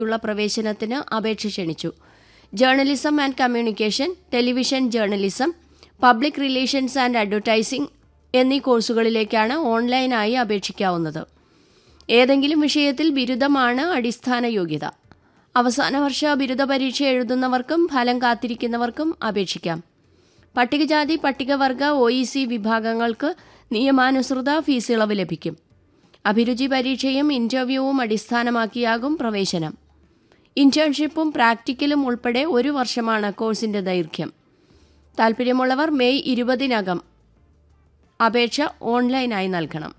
ുള്ള പ്രവേശനത്തിന് അപേക്ഷ ക്ഷണിച്ചു. Journalism and communication, television journalism, public relations and advertising എന്നീ കോഴ്സുകളിലേക്കാണ് ഓൺലൈനായി അപേക്ഷിക്കാവുന്നത്. ഏതെങ്കിലും വിഷയത്തിൽ ബിരുദമാണ് അടിസ്ഥാന യോഗ്യത. അവസാന വർഷ ബിരുദ പരീക്ഷ എഴുതുന്നവർക്കും ഫലം കാത്തിരിക്കുന്നവർക്കും അപേക്ഷിക്കാം. പട്ടികജാതി പട്ടികവർഗ OEC വിഭാഗങ്ങൾക്ക് നിയമാനുസൃത ഫീസ് ഇളവ് ലഭിക്കും. അഭിരുചി പരീക്ഷയും ഇന്റർവ്യൂവും അടിസ്ഥാനമാക്കിയാകും പ്രവേശനം. ഇന്റേൺഷിപ്പും പ്രാക്ടിക്കലും ഉൾപ്പെടെ 1 വർഷമാണ് കോഴ്സിന്റെ ദൈർഘ്യം. താൽപ്പര്യമുള്ളവർ മെയ് 20 അപേക്ഷ ഓൺലൈനായി നൽകണം.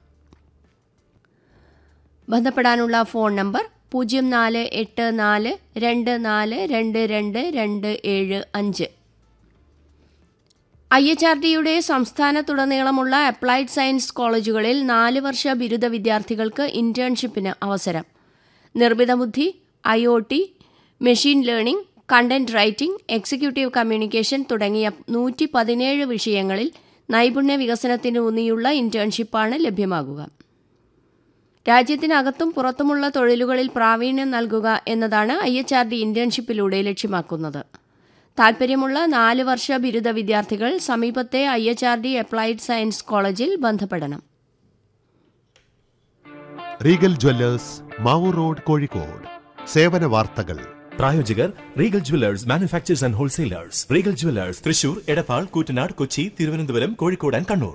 ബന്ധപ്പെടാനുള്ള ഫോൺ നമ്പർ 048424222275. IHRDയുടെ സംസ്ഥാനത്തുടനീളമുള്ള അപ്ലൈഡ് സയൻസ് കോളേജുകളിൽ 4 വർഷ ബിരുദ വിദ്യാർത്ഥികൾക്ക് ഇന്റേൺഷിപ്പിന് അവസരം. നിർമ്മിത ബുദ്ധി, IoT, machine learning, content writing, executive communication തുടങ്ങിയ 117 വിഷയങ്ങളിൽ നൈപുണ്യ വികസനത്തിനൂന്നിയുള്ള ഇന്റേൺഷിപ്പാണ് ലഭ്യമാകുക. രാജ്യത്തിനകത്തും പുറത്തുമുള്ള തൊഴിലുകളിൽ പ്രാവീണ്യം നൽകുക എന്നതാണ് IHRD ഇന്റേൺഷിപ്പിലൂടെ ലക്ഷ്യമാക്കുന്നത്. താൽപ്പര്യമുള്ള 4 വർഷ ബിരുദ വിദ്യാർത്ഥികൾ സമീപത്തെ IHRD അപ്ലൈഡ് സയൻസ് കോളേജിൽ ബന്ധപ്പെടണം. Regal Jewellers, Mavoor road, Kozhikode. സേവന വാർത്തകൾ. പ്രായോജകർ Regal Jewellers manufacturers and wholesalers. Regal Jewellers Thrissur, Edappal, Koottanad, Kochi, Thiruvananthapuram, Kozhikode and Kannur.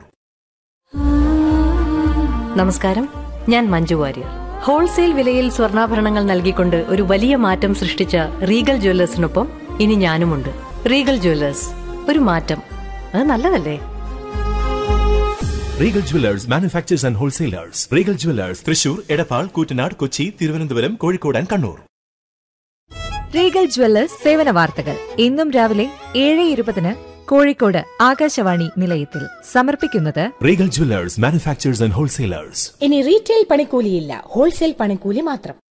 നമസ്കാരം, ഞാൻ മഞ്ജു വാര്യർ. ഹോൾസെയിൽ വിലയിൽ സ്വർണ്ണാഭരണങ്ങൾ നൽകിക്കൊണ്ട് ഒരു വലിയ മാറ്റം സൃഷ്ടിച്ച റീഗൽ ജ്വല്ലേഴ്സിനൊപ്പം ഇനി ഞാനുമുണ്ട്. റീഗൽ ജ്വല്ലേഴ്സ്, ഒരു മാറ്റം. അത് നല്ലതല്ലേ? Regal Jewellers manufacturers and wholesalers. Regal Jewellers Thrissur, Edappal, Koottanad, Kochi, Thiruvananthapuram, Kozhikode and Kannur. Regal Jewellers സേവന വാർത്തകൾ ഇന്നും രാവിലെ 7:20 കോഴിക്കോട് ആകാശവാണി നിലയത്തിൽ സമർപ്പിക്കുന്നത് Regal Jewellers manufacturers and wholesalers. ഇനി റീറ്റെയിൽ പണിക്കൂലിയില്ല, ഹോൾസെയിൽ പണിക്കൂലി മാത്രം.